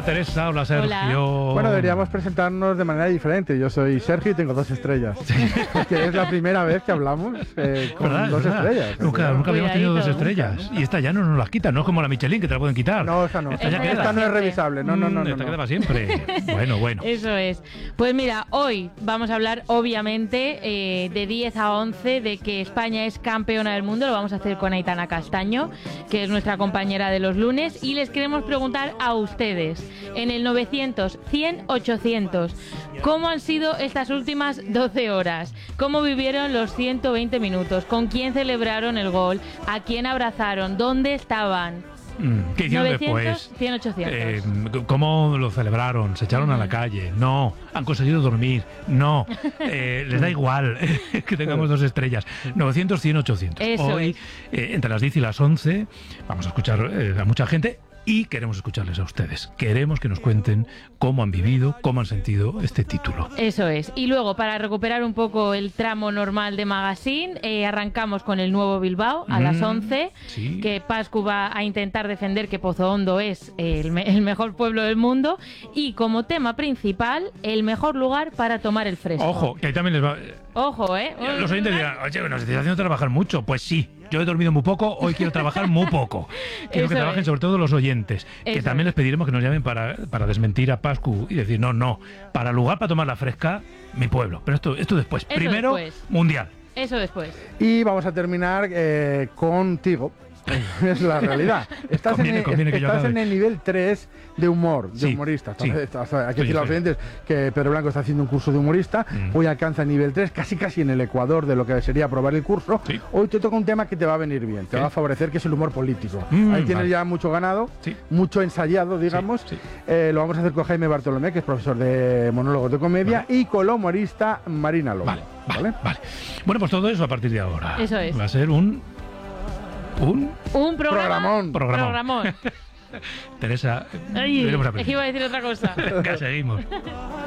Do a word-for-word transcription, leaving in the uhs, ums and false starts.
Teresa, hola Sergio. Hola. Bueno, deberíamos presentarnos de manera diferente. Yo soy Sergio y tengo dos estrellas. Porque es la primera vez que hablamos eh, con ¿Verdad? dos ¿Verdad? estrellas. Nunca, nunca habíamos tenido dos Cuidadito. estrellas. Y esta ya no nos las quitan, no es como la Michelin que te la pueden quitar. No, esta no. Esta ya Esta queda. Esta no es revisable. No, no, no. Mm, no, esta no. queda para siempre. Bueno, bueno. Eso es. Pues mira, hoy vamos a hablar obviamente eh, de diez a once de que España es campeona del mundo. Lo vamos a hacer con Aitana Castaño, que es nuestra compañera de los lunes. Y les queremos preguntar a ustedes, en el novecientos, cien, ochocientos, ¿cómo han sido estas últimas doce horas? ¿Cómo vivieron los ciento veinte minutos? ¿Con quién celebraron el gol? ¿A quién abrazaron? ¿Dónde estaban? Mm, ¿Qué hicieron novecientos, después? cien, ochocientos. Eh, ¿Cómo lo celebraron? ¿Se echaron a la calle? No. ¿Han conseguido dormir? No. Eh, ¿Les da igual que tengamos dos estrellas? novecientos, cien, ochocientos. Eso Hoy, es. eh, entre las diez y las once, vamos a escuchar eh, a mucha gente. Y queremos escucharles a ustedes. Queremos que nos cuenten cómo han vivido, cómo han sentido este título. Eso es. Y luego, para recuperar un poco el tramo normal de Magazine, eh, arrancamos con el nuevo Bilbao a Mm, las once, sí. que Pascu va a intentar defender que Pozo Hondo es el, me- el mejor pueblo del mundo, y como tema principal, el mejor lugar para tomar el fresco. Ojo, que ahí también les va... Ojo, ¿eh? Los oyentes dirán, oye, nos estáis haciendo trabajar mucho. Pues sí, yo he dormido muy poco, hoy quiero trabajar muy poco. Quiero Eso que trabajen es. sobre todo los oyentes, que Eso también es. les pediremos que nos llamen para, para desmentir a Pascu y decir, no, no, para lugar para tomar la fresca, mi pueblo. Pero esto, esto después. Eso Primero, después. Mundial. Eso después. Y vamos a terminar eh, contigo. Es la realidad. Estás, Conviene, en, conviene que yo estás acabe. en el nivel tres de humor, de Sí, humorista. sí. Estás- Hay Sí, que decir a los sí. oyentes que Pedro Blanco está haciendo un curso de humorista. Mm. Hoy alcanza el nivel tres, casi casi en el ecuador de lo que sería aprobar el curso. Sí. Hoy te toca un tema que te va a venir bien, te ¿Qué? va a favorecer, que es el humor político. Mm, Ahí tienes vale. ya mucho ganado, Sí. mucho ensayado, digamos. Sí, sí. Eh, lo vamos a hacer con Jaime Bartolomé, que es profesor de monólogos de comedia, y con la humorista Marina Lobo. Vale, vale, vale. Bueno, pues todo eso a partir de ahora. Eso es. Va a ser un... Un... Un programa. Programón. Programón. Programón. Teresa, Ay, veremos a es que aprender. iba a decir otra cosa. Venga, seguimos.